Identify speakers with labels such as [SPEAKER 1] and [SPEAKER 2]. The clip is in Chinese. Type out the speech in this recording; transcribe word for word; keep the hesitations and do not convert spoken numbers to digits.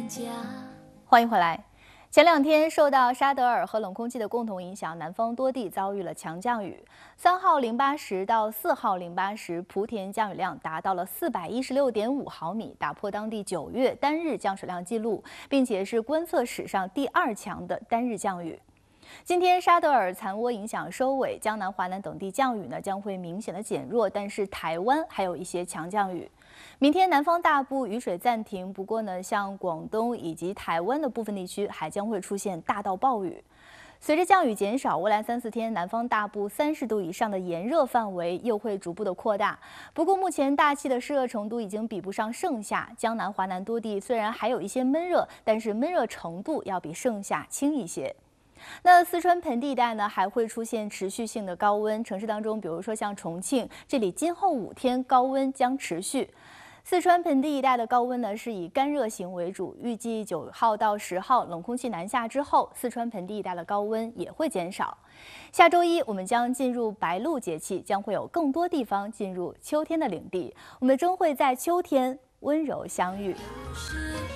[SPEAKER 1] 欢迎回来。前两天受到沙德尔和冷空气的共同影响，南方多地遭遇了强降雨。三号零八时到四号零八时，莆田降雨量达到了四百一十六点五毫米，打破当地九月单日降水量记录，并且是观测史上第二强的单日降雨。今天沙德尔残涡影响收尾，江南、华南等地降雨呢将会明显的减弱，但是台湾还有一些强降雨。明天南方大部雨水暂停，不过呢，像广东以及台湾的部分地区还将会出现大到暴雨。随着降雨减少，未来三四天南方大部三十度以上的炎热范围又会逐步的扩大。不过目前大气的湿热程度已经比不上盛夏，江南、华南多地虽然还有一些闷热，但是闷热程度要比盛夏轻一些。那四川盆地一带呢，还会出现持续性的高温，城市当中，比如说像重庆，这里今后五天高温将持续。四川盆地一带的高温呢，是以干热型为主，预计九号到十号冷空气南下之后，四川盆地一带的高温也会减少。下周一我们将进入白露节气，将会有更多地方进入秋天的领地，我们终会在秋天温柔相遇。